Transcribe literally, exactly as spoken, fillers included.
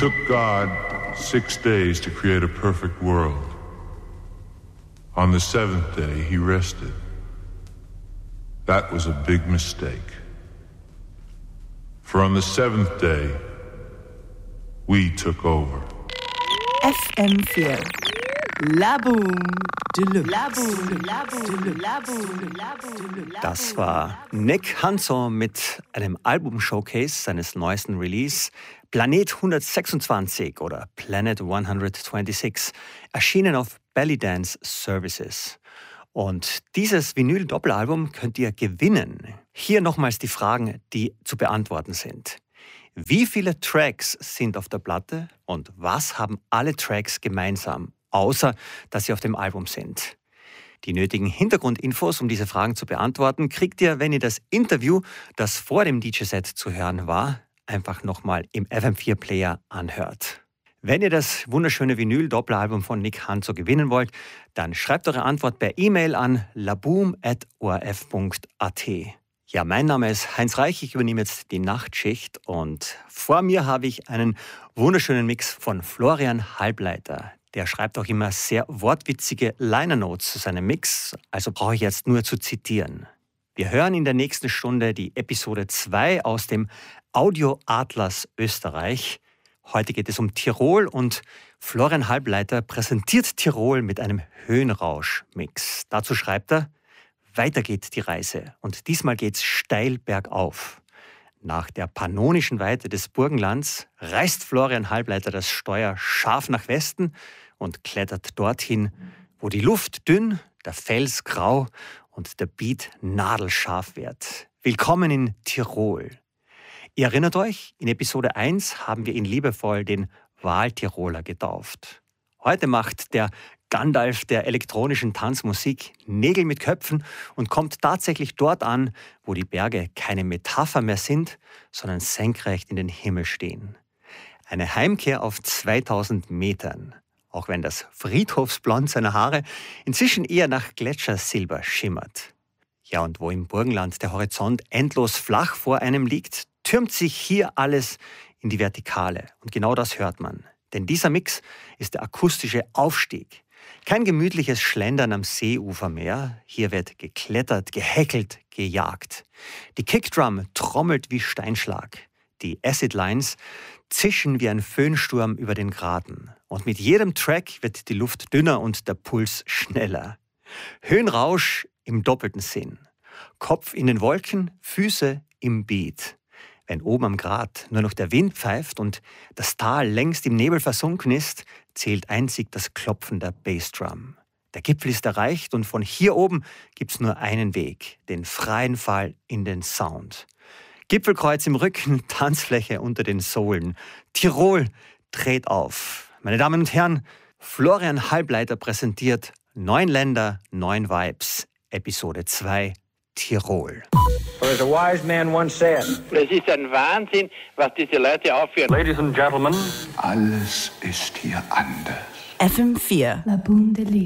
took God six days to create a perfect world. On the seventh day, he rested. That was a big mistake. For on the seventh day, we took over. F M vier Laboom Deluxe. Das war Nick Hanzo mit einem Album-Showcase seines neuesten Release Planet hundertsechsundzwanzig oder Planet hundertsechsundzwanzig, erschienen auf Belly Dance Services. Und dieses Vinyl-Doppelalbum könnt ihr gewinnen. Hier nochmals die Fragen, die zu beantworten sind. Wie viele Tracks sind auf der Platte und was haben alle Tracks gemeinsam, außer dass sie auf dem Album sind? Die nötigen Hintergrundinfos, um diese Fragen zu beantworten, kriegt ihr, wenn ihr das Interview, das vor dem D J-Set zu hören war, einfach nochmal im F M vier Player anhört. Wenn ihr das wunderschöne Vinyl-Doppelalbum von Nick Hanzo gewinnen wollt, dann schreibt eure Antwort per E-Mail an laboom at o r f punkt a t. Ja, mein Name ist Heinz Reich, ich übernehme jetzt die Nachtschicht und vor mir habe ich einen wunderschönen Mix von Florian Halbleiter. Der schreibt auch immer sehr wortwitzige Liner Notes zu seinem Mix, also brauche ich jetzt nur zu zitieren. Wir hören in der nächsten Stunde die Episode zwei aus dem Audio Atlas Österreich. Heute geht es um Tirol und Florian Halbleiter präsentiert Tirol mit einem Höhenrausch-Mix. Dazu schreibt er: Weiter geht die Reise und diesmal geht's steil bergauf. Nach der pannonischen Weite des Burgenlands reißt Florian Halbleiter das Steuer scharf nach Westen und klettert dorthin, wo die Luft dünn, der Fels grau und der Beat nadelscharf wird. Willkommen in Tirol. Ihr erinnert euch, in Episode eins haben wir ihn liebevoll den Wahltiroler getauft. Heute macht der Gandalf der elektronischen Tanzmusik Nägel mit Köpfen und kommt tatsächlich dort an, wo die Berge keine Metapher mehr sind, sondern senkrecht in den Himmel stehen. Eine Heimkehr auf zweitausend Metern, auch wenn das Friedhofsblond seiner Haare inzwischen eher nach Gletschersilber schimmert. Ja, und wo im Burgenland der Horizont endlos flach vor einem liegt, türmt sich hier alles in die Vertikale. Und genau das hört man. Denn dieser Mix ist der akustische Aufstieg. Kein gemütliches Schlendern am Seeufer mehr. Hier wird geklettert, geheckelt, gejagt. Die Kickdrum trommelt wie Steinschlag. Die Acid Lines zischen wie ein Föhnsturm über den Graten. Und mit jedem Track wird die Luft dünner und der Puls schneller. Höhenrausch im doppelten Sinn. Kopf in den Wolken, Füße im Beat. Wenn oben am Grat nur noch der Wind pfeift und das Tal längst im Nebel versunken ist, zählt einzig das Klopfen der Bassdrum. Der Gipfel ist erreicht und von hier oben gibt's nur einen Weg, den freien Fall in den Sound. Gipfelkreuz im Rücken, Tanzfläche unter den Sohlen. Tirol dreht auf. Meine Damen und Herren, Florian Halbleiter präsentiert Neun Länder, neun Vibes, Episode zwei, Tirol. As a wise man once said, es ist ein Wahnsinn, was diese Leute aufführen. Ladies and Gentlemen, Alles ist hier anders. F M vier Laboom Deluxe.